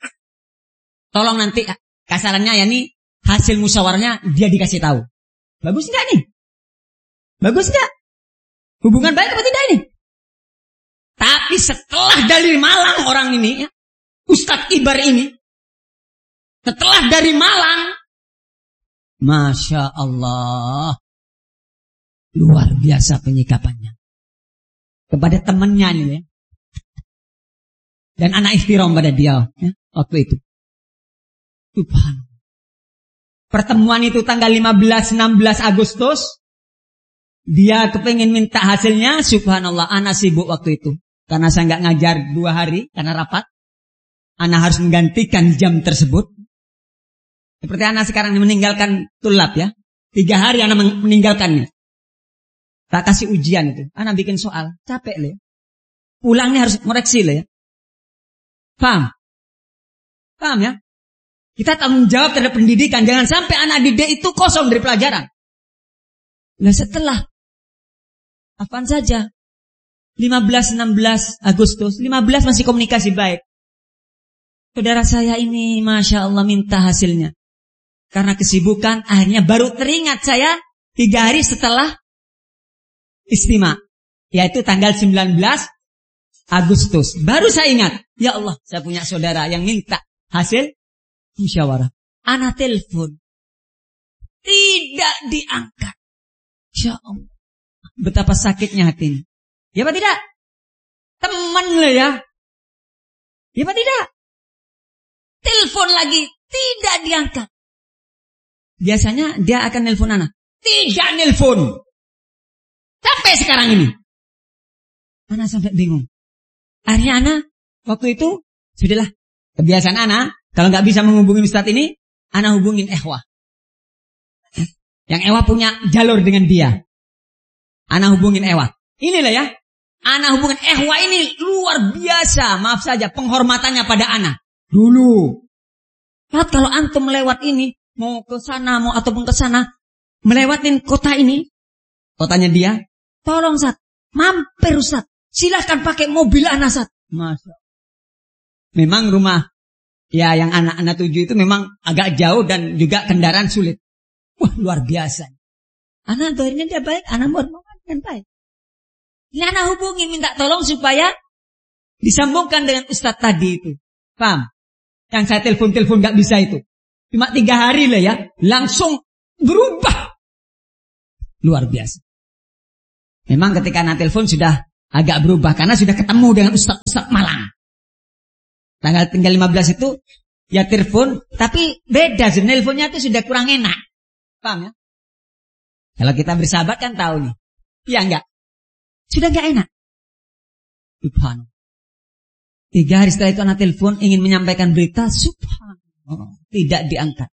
tolong nanti kasarannya ya nih, hasil musyawarahnya dia dikasih tahu. Bagus enggak nih? Bagus enggak? Hubungan baik apa tidak ini? Tapi setelah dari Malang orang ini ya, Ustadz Kibar ini, setelah dari Malang, Masya Allah, luar biasa penyikapannya kepada temannya ini ya. Dan anak ikhtiram pada dia ya, waktu itu. Subhanallah. Pertemuan itu tanggal lima belas enam belas Agustus. Dia kepengen minta hasilnya. Subhanallah, anak sibuk waktu itu. Karena saya nggak ngajar dua hari karena rapat. Anak harus menggantikan jam tersebut. Seperti anak sekarang meninggalkan tulab ya. Tiga hari anak meninggalkannya. Tak kasih ujian itu. Anak bikin soal. Capek lah ya. Pulangnya harus koreksi lah ya. Paham? Paham ya? Kita tanggung jawab terhadap pendidikan. Jangan sampai anak didik itu kosong dari pelajaran. Nah setelah apaan saja lima belas enam belas Agustus, lima belas masih komunikasi baik. Saudara saya ini Masya Allah minta hasilnya. Karena kesibukan akhirnya baru teringat saya tiga hari setelah istimewa, yaitu tanggal sembilan belas Agustus. Baru saya ingat, ya Allah, saya punya saudara yang minta hasil musyawarah. Anak telepon, tidak diangkat. Ya Allah, betapa sakitnya hatinya. Ya apa tidak? Teman lah ya. Ya apa tidak? Telepon lagi, tidak diangkat. Biasanya dia akan nelpon anak. Tidak nelpon. Sampai sekarang ini. Anak sampai bingung. Akhirnya anak waktu itu, sudahlah, kebiasaan anak, kalau nggak bisa menghubungi Ustadz ini, anak hubungin Ehwa. Yang Ehwa punya jalur dengan dia. Anak hubungin Ehwa. Inilah ya, anak hubungin Ehwa ini luar biasa, maaf saja, penghormatannya pada anak. Dulu. Saat kalau antum melewat ini, mau ke sana, mau ataupun ke sana, melewatin kota ini, kotanya dia, tolong Ustadz, mampir Ustadz. Silahkan pakai mobil anak Ustaz. Masa. Memang rumah ya yang anak-anak tuju itu memang agak jauh dan juga kendaraan sulit. Wah luar biasa. Anak doanya dia baik, anak bermohon dan baik. Ini anak hubungi minta tolong supaya disambungkan dengan Ustaz tadi itu. Paham? Yang saya telepon-telepon gak bisa itu. Cuma tiga hari lah ya, langsung berubah. Luar biasa. Memang ketika anak telepon sudah agak berubah karena sudah ketemu dengan ustaz-ustaz Malang. Tanggal tinggal lima belas itu ya telepon, tapi beda. Teleponnya itu sudah kurang enak. Paham ya? Kalau kita bersahabat kan tahu nih. Iya enggak? Sudah enggak enak. Subhanallah. Tiga hari setelah itu anak telepon ingin menyampaikan berita, subhanallah, tidak diangkat.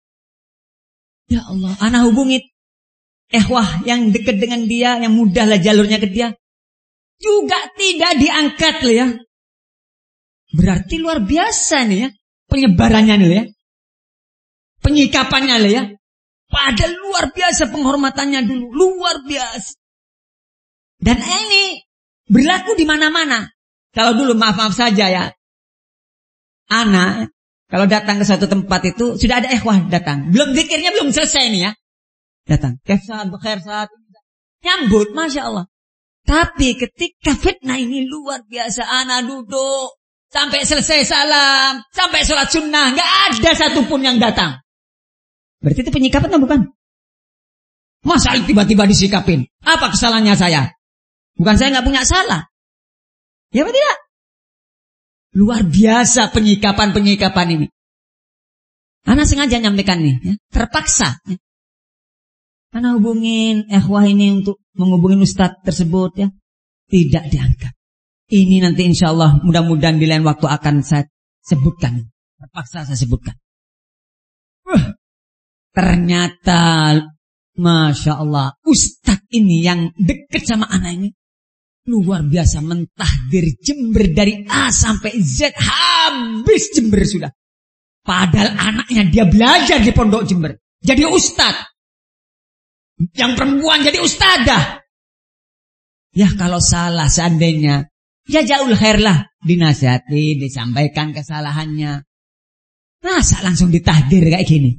Ya Allah, anak hubungi ehwah yang dekat dengan dia, yang mudahlah jalurnya ke dia, juga tidak diangkat loh ya. Berarti luar biasa nih ya, penyebarannya nih ya, penyikapannya loh ya. Padahal luar biasa penghormatannya dulu, luar biasa. Dan ini berlaku di mana-mana. Kalau dulu maaf-maaf saja ya, anak kalau datang ke suatu tempat itu sudah ada ikhwah datang, belum zikirnya belum selesai nih ya, datang, kefsat, bekhersat, nyambut, masya Allah. Tapi ketika fitnah ini luar biasa, anak duduk sampai selesai salam, sampai sholat sunnah, nggak ada satupun yang datang. Berarti itu penyikapan atau bukan? Masa tiba-tiba disikapin? Apa kesalahannya saya? Bukan saya nggak punya salah. Ya apa tidak? Luar biasa penyikapan-penyikapan ini. Anak sengaja nyampaikan nih, ya, terpaksa. Ya. Anak hubungin ikhwah ini untuk menghubungin ustadz tersebut ya, tidak diangkat. Ini nanti insya Allah mudah-mudahan di lain waktu akan saya sebutkan. Terpaksa saya sebutkan. Uh, ternyata, masya Allah, ustadz ini yang dekat sama anak ini luar biasa mentahdir Jember dari A sampai Z, habis Jember sudah. Padahal anaknya dia belajar di pondok Jember, jadi ustadz. Yang perempuan jadi ustadzah. Ya kalau salah seandainya, ya jauh khair lah, dinasihati, disampaikan kesalahannya. Masa langsung ditahdir kayak gini?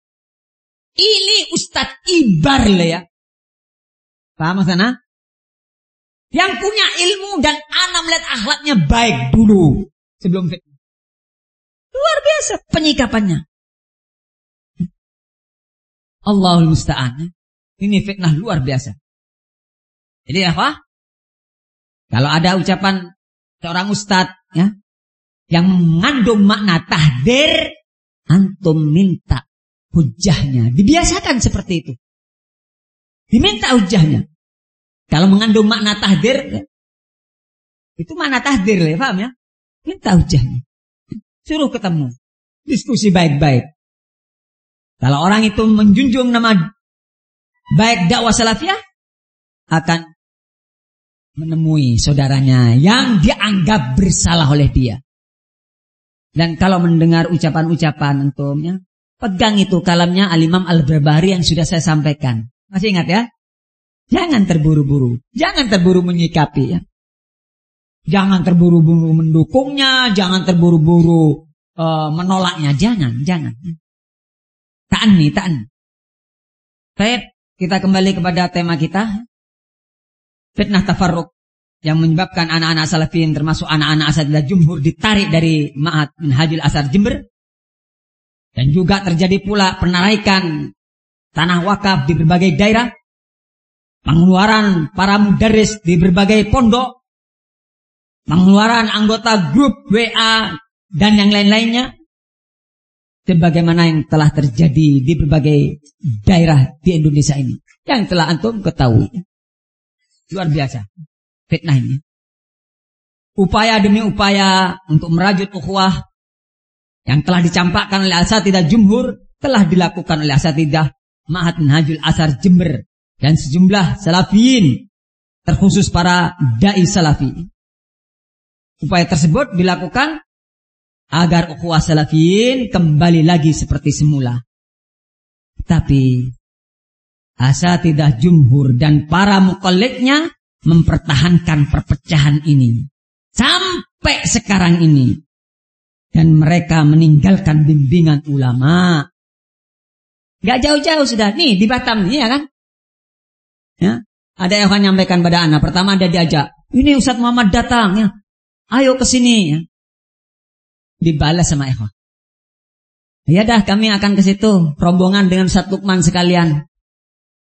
Ini ustadz ibar lah ya. Paham sana? Yang punya ilmu dan anak melihat akhlaknya baik dulu sebelum fitnah. Luar biasa penyikapannya. Allahul musta'an. Ini fitnah luar biasa. Jadi apa? Kalau ada ucapan seorang ustadz ya, yang mengandung makna tahdir, antum minta hujahnya. Dibiasakan seperti itu. Diminta hujahnya. Kalau mengandung makna tahdir, ya, itu makna tahdir, ya, paham ya? Minta hujahnya. Suruh ketemu. Diskusi baik-baik. Kalau orang itu menjunjung nama baik dakwah salafiyah, akan menemui saudaranya yang dianggap bersalah oleh dia. Dan kalau mendengar ucapan-ucapan antumnya, pegang itu kalamnya Al-Imam Al-Barbahari yang sudah saya sampaikan. Masih ingat ya? Jangan terburu-buru, jangan terburu menyikapi ya. Jangan terburu-buru mendukungnya, jangan terburu-buru uh, menolaknya, jangan, jangan. Ta'anni, ta'anni. Baik, kita kembali kepada tema kita. Fitnah tafarruq yang menyebabkan anak-anak salafiyin termasuk anak-anak asatidzah jumhur ditarik dari Ma'had Minhajul Athar Jember. Dan juga terjadi pula penarikan tanah wakaf di berbagai daerah. Pengeluaran para mudarris di berbagai pondok, pengeluaran anggota grup W A dan yang lain-lainnya, sebagaimana yang telah terjadi di berbagai daerah di Indonesia ini, yang telah antum ketahui. Luar biasa fitnah ini. Upaya demi upaya untuk merajut ukhuwah yang telah dicampakkan oleh asatidzah jumhur telah dilakukan oleh asatidzah Ma'had Minhajul Athar Jember dan sejumlah salafiyin, terkhusus para dai salafi. Upaya tersebut dilakukan agar ukhuwah salafiyin kembali lagi seperti semula. Tapi asatidzah jumhur dan para muqallidnya mempertahankan perpecahan ini sampai sekarang ini. Dan mereka meninggalkan bimbingan ulama. Gak jauh-jauh sudah. Nih di Batam nih ya kan. Ya, ada yang akan menyampaikan pada anak. Pertama ada diajak, ini Ustadz Muhammad datang ya, ayo ke sini ya. Dibalas sama ikhwan. Ya dah kami akan ke situ, rombongan dengan Ustadz Lukman sekalian.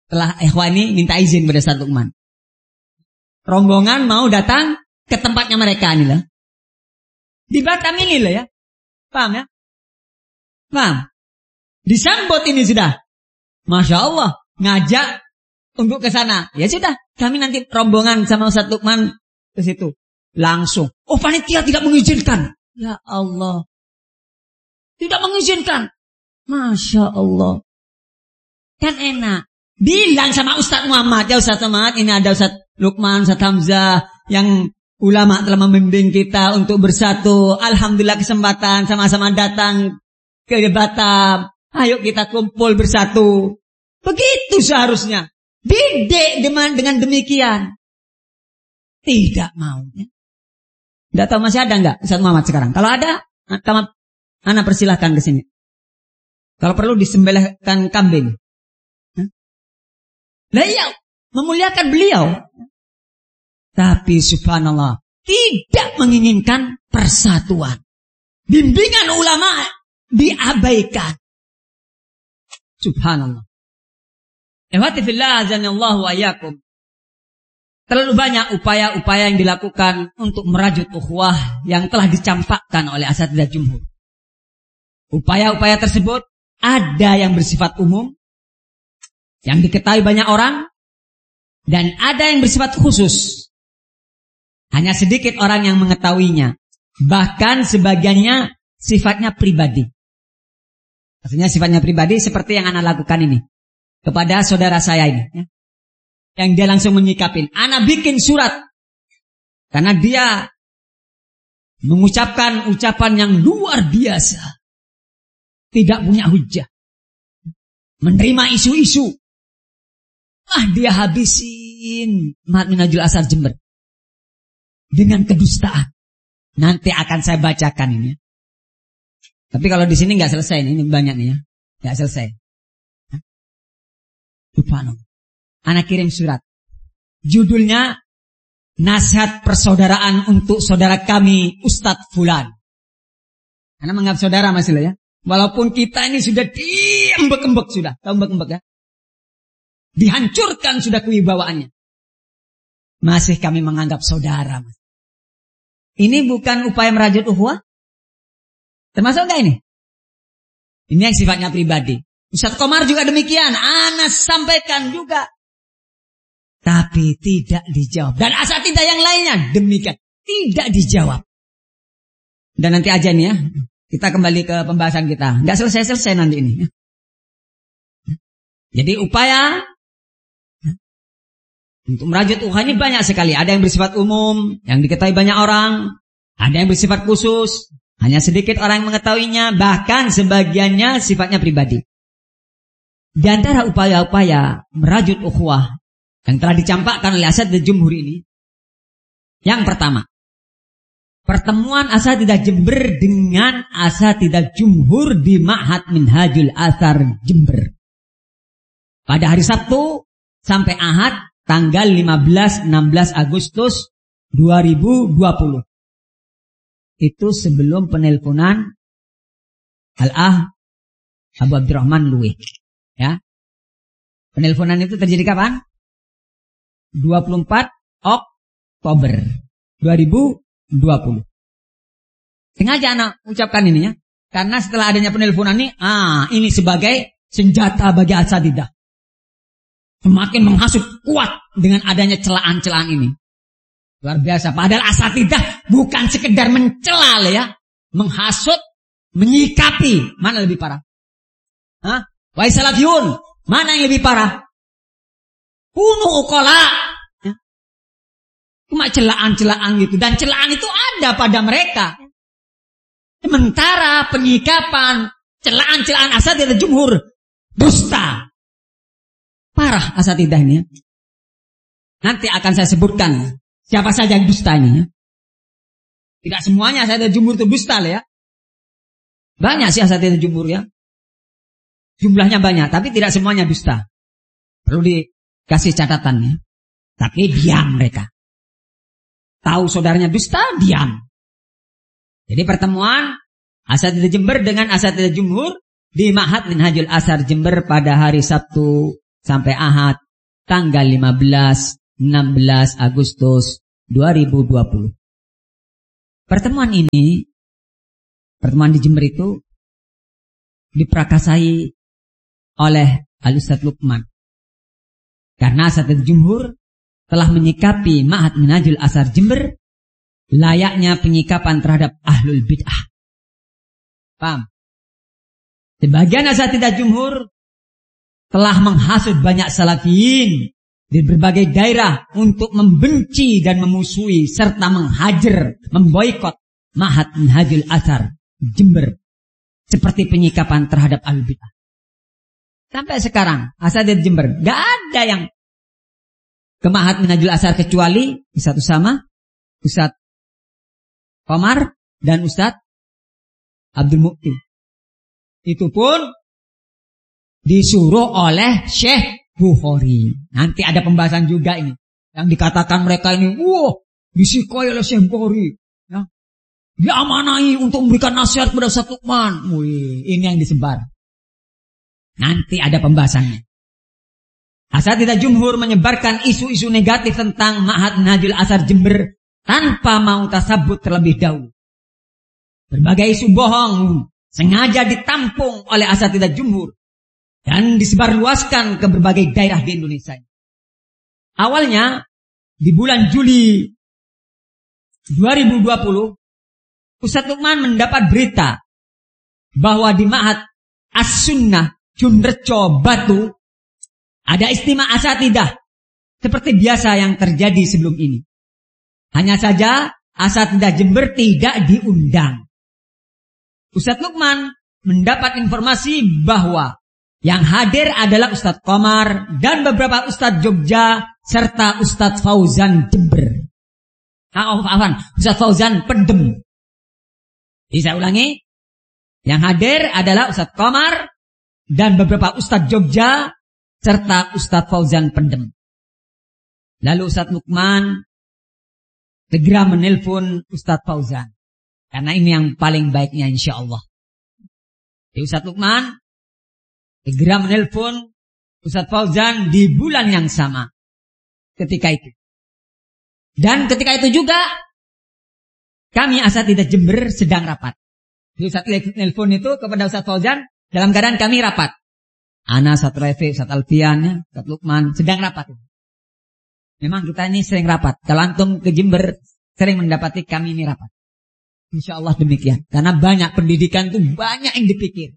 Setelah ikhwan ini minta izin pada Ustaz Lukman. Rombongan mau datang ke tempatnya mereka ini lah. Di Batam ini lah ya. Paham ya? Paham? Disambut ini sudah. Masya Allah. Ngajak untuk ke sana. Ya sudah. Kami nanti rombongan sama Ustaz Lukman ke situ. Langsung. Oh, panitia tidak mengizinkan. Ya Allah. Tidak mengizinkan. Masya Allah. Kan enak. Bilang sama Ustaz Muhammad. Ya Ustaz Muhammad. Ini ada Ustaz Lukman, Ustaz Hamzah. Yang ulama telah membimbing kita untuk bersatu. Alhamdulillah kesempatan sama-sama datang ke Batam. Ayo kita kumpul bersatu. Begitu seharusnya. Didik dengan, dengan demikian. Tidak mau. Tidak tahu masih ada enggak Ustaz Muhammad sekarang? Kalau ada, anak persilahkan ke sini. Kalau perlu disembelihkan kambing. Lah iya, memuliakan beliau. Tapi subhanallah, tidak menginginkan persatuan. Bimbingan ulama diabaikan. Subhanallah. Ehwati fillah azanallahu wa iyyakum. Terlalu banyak upaya-upaya yang dilakukan untuk merajut ukhuwah yang telah dicampakkan oleh asatidzah jumhur. Upaya-upaya tersebut ada yang bersifat umum, yang diketahui banyak orang, dan ada yang bersifat khusus. Hanya sedikit orang yang mengetahuinya. Bahkan sebagiannya sifatnya pribadi. Maksudnya sifatnya pribadi seperti yang anak lakukan ini. Kepada saudara saya ini. Ya. Yang dia langsung menyikapin. Anak bikin surat. Karena dia mengucapkan ucapan yang luar biasa. Tidak punya hujah. Menerima isu-isu. Ah, dia habisin Mahat Minhajul Athar Jember. Dengan kedustaan. Nanti akan saya bacakan ini. Tapi kalau di sini nggak selesai. Ini banyak nih ya. Nggak selesai. Subhanallah. Anak kirim surat. Judulnya Nasihat Persaudaraan untuk Saudara Kami Ustadz Fulan. Karena menganggap saudara masih lah ya. Walaupun kita ini sudah diembek-embek sudah. Tahu embek-embek ya? Dihancurkan sudah kewibawaannya. Masih kami menganggap saudara. Ini bukan upaya merajut ukhuwah? Termasuk enggak ini? Ini yang sifatnya pribadi. Ustaz Komar juga demikian. Anas sampaikan juga. Tapi tidak dijawab. Dan asatidzah yang lainnya demikian. Tidak dijawab. Dan nanti aja nih ya. Kita kembali ke pembahasan kita. Enggak selesai-selesai nanti ini. Jadi upaya untuk merajut ukhuwah ini banyak sekali. Ada yang bersifat umum, yang diketahui banyak orang. Ada yang bersifat khusus, hanya sedikit orang yang mengetahuinya. Bahkan sebagiannya sifatnya pribadi. Di antara upaya-upaya merajut ukhuwah yang telah dicampakkan oleh asatidzah jumhur ini, yang pertama, pertemuan asatidzah Jember dengan asatidzah jumhur di Ma'had Minhajul Athar Jember. Pada hari Sabtu sampai Ahad tanggal lima belas enam belas Agustus dua ribu dua puluh. Itu sebelum penelponan Al-Ah Abu Abdurrahman Luwih. Ya. Penelponan itu terjadi kapan? dua puluh empat Oktober dua ribu dua puluh. Sengaja anak ucapkan ini ya. Karena setelah adanya penelponan ini, ah, ini sebagai senjata bagi asatidzah. Semakin menghasut kuat dengan adanya celaan-celaan ini. Luar biasa. Padahal asatidzah bukan sekedar mencela ya. Menghasut, menyikapi. Mana lebih parah? Hah? Wahai salafiyun, mana yang lebih parah? Kunu uqala. Ya. Cuma celaan-celaan gitu. Dan celaan itu ada pada mereka. Sementara penyikapan, celaan-celaan asatidzah jumhur, dusta. Parah asatidzah ini ya. Nanti akan saya sebutkan siapa saja yang dusta ini ya. Tidak semuanya asatidzah jumhur itu dusta ya. Banyak sih asatidzah jumhur ya. Jumlahnya banyak, tapi tidak semuanya dusta. Perlu dikasih catatannya. Tapi diam mereka. Tahu saudaranya dusta, diam. Jadi pertemuan asatidzah Jember dengan asatidzah jumhur di Ma'had Minhajul Athar Jember pada hari Sabtu sampai Ahad tanggal lima belas enam belas Agustus dua ribu dua puluh. Pertemuan ini, pertemuan di Jember itu diprakasai oleh Al-Ustadz Lukman. Karena Asatidz Jumhur telah menyikapi Ma'had Minhajul Athar Jember layaknya penyikapan terhadap ahlul bid'ah. Paham? Sebagian Asatidz Jumhur telah menghasut banyak salafiyin di berbagai daerah untuk membenci dan memusuhi serta menghajar, memboikot Ma'had Minhajul Athar Jember seperti penyikapan terhadap ahlul bid'ah. Sampai sekarang Asatidz Jember gak ada yang ke Ma'had Minhajul Athar kecuali satu sama Ustadz Komar dan Ustadz Abdul Mukti. Itu pun disuruh oleh Syekh Bukhari. Nanti ada pembahasan juga ini. Yang dikatakan mereka ini, wah, disikoi oleh Syekh Bukhari. Ya. Diamanai untuk memberikan nasihat kepada Ustadz Lukman. Wih, ini yang disebar. Nanti ada pembahasannya. Asatidz Jumhur menyebarkan isu-isu negatif tentang Ma'had Minhajul Athar Jember tanpa mau tasabut terlebih dahulu. Berbagai isu bohong sengaja ditampung oleh Asatidz Jumhur dan disebarluaskan ke berbagai daerah di Indonesia. Awalnya di bulan Juli dua ribu dua puluh, Ustadz Lukman mendapat berita bahwa di Ma'had As-Sunnah Junreco Batu ada istimewa asatidah seperti biasa yang terjadi sebelum ini. Hanya saja Asatidz Jember tidak diundang. Ustadz Lukman mendapat informasi bahwa yang hadir adalah Ustadz Komar dan beberapa Ustadz Jogja serta Ustadz Fauzan Jember. Ah, oh, afan, Ustadz Fauzan Pendem. Jadi saya ulangi, yang hadir adalah Ustadz Komar dan beberapa Ustadz Jogja serta Ustadz Fauzan Pendem. Lalu Ustadz Lukman segera menelpon Ustadz Fauzan. Karena ini yang paling baiknya insya Allah. Jadi Ustadz Lukman segera menelpon Ustadz Fauzan di bulan yang sama. Ketika itu. Dan ketika itu juga kami Asatidz Jember sedang rapat. Jadi Ustadz nelpon itu kepada Ustadz Fauzan dalam keadaan kami rapat. Ana, Ustadz Refi, Ustadz Alfian, Ustadz Lukman sedang rapat. Memang kita ini sering rapat. Kalau antum ke Jember sering mendapati kami ini rapat. Insya Allah demikian. Karena banyak pendidikan itu banyak yang dipikir.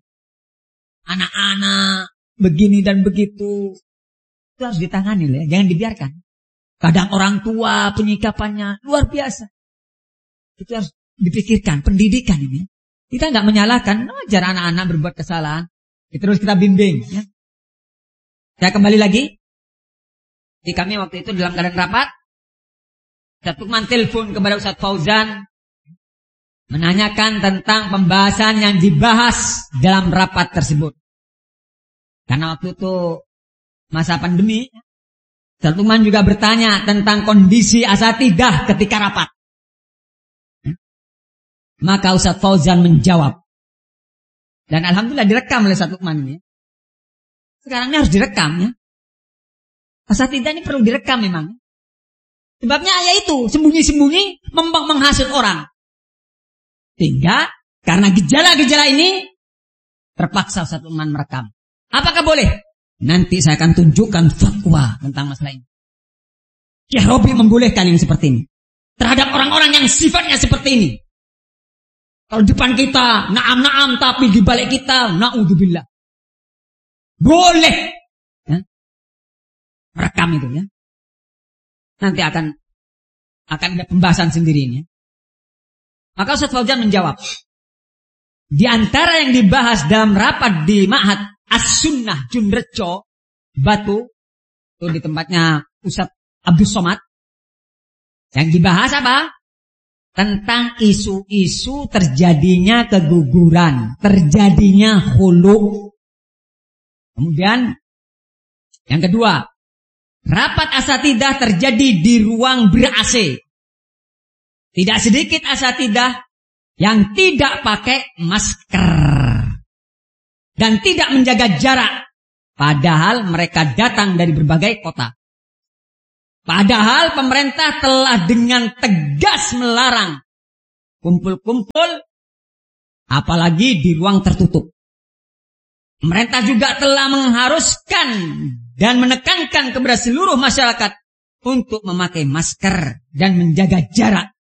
Anak-anak begini dan begitu. Itu harus ditangani ya. Jangan dibiarkan. Kadang orang tua penyikapannya luar biasa. Itu harus dipikirkan. Pendidikan ini. Kita nggak menyalahkan. Wajar anak-anak berbuat kesalahan. Terus kita bimbing. Ya. Saya kembali lagi. Di kami waktu itu dalam keadaan rapat. Ustadz Lukman telepon kepada Ustadz Fauzan. Menanyakan tentang pembahasan yang dibahas dalam rapat tersebut. Karena waktu itu masa pandemi. Ustadz Lukman juga bertanya tentang kondisi asatidah ketika rapat. Maka Ustadz Fauzan menjawab. Dan alhamdulillah direkam oleh Ustadz Lukman ini. Sekarang ini harus direkam ya. Asatidah ini perlu direkam memang. Sebabnya ayat itu sembunyi-sembunyi membang menghasut orang. Sehingga karena gejala-gejala ini terpaksa Ustadz Lukman merekam. Apakah boleh? Nanti saya akan tunjukkan fatwa tentang masalah ini. Syekh Robi membolehkan yang seperti ini. Terhadap orang-orang yang sifatnya seperti ini. Kalau depan kita naam-naam tapi di balik kita na'udzubillah. Boleh. Ya? Merekam itu ya. Nanti akan akan ada pembahasan sendiri ini. Maka Ustadz Fauzan menjawab. Di antara yang dibahas dalam rapat di Ma'had As-Sunnah Junreco Batu, itu di tempatnya Ustadz Abdul Somad. Yang dibahas apa? Tentang isu-isu terjadinya keguguran, terjadinya khulu. Kemudian yang kedua, rapat asatidah terjadi di ruang ber-A C. Tidak sedikit asatidah yang tidak pakai masker dan tidak menjaga jarak Padahal mereka datang dari berbagai kota. Padahal pemerintah telah dengan tegas melarang kumpul-kumpul, apalagi di ruang tertutup. Pemerintah juga telah mengharuskan dan menekankan kepada seluruh masyarakat untuk memakai masker dan menjaga jarak.